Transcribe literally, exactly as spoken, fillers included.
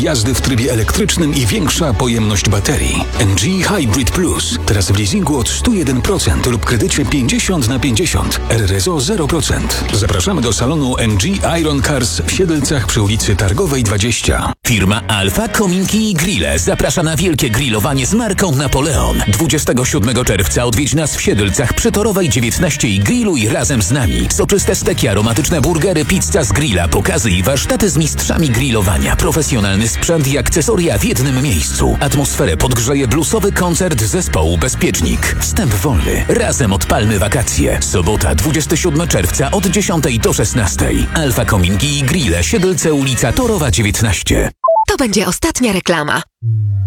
Jazdy w trybie elektrycznym i większa pojemność baterii. M G Hybrid Plus. Teraz w leasingu od sto jeden procent lub kredycie pięćdziesiąt na pięćdziesiąt. R R S O zero procent. Zapraszamy do salonu M G Iron Cars w Siedlcach przy ulicy Targowej dwadzieścia. Firma Alfa Kominki i Grille zaprasza na wielkie grillowanie z marką Napoleon. dwudziestego siódmego czerwca odwiedź nas w Siedlcach przy Torowej dziewiętnaście i grilluj razem z nami. Soczyste steki, aromatyczne burgery, pizza z grilla, pokazy i warsztaty z mistrzami grillowania. Profesjonalny sprzęt i akcesoria w jednym miejscu. Atmosferę podgrzeje bluesowy koncert zespołu Bezpiecznik. Wstęp wolny. Razem odpalmy wakacje. Sobota, dwudziestego siódmego czerwca od dziesiątej do szesnastej. Alfa Kominki i Grille, Siedlce, ulica Torowa dziewiętnaście. To będzie ostatnia reklama.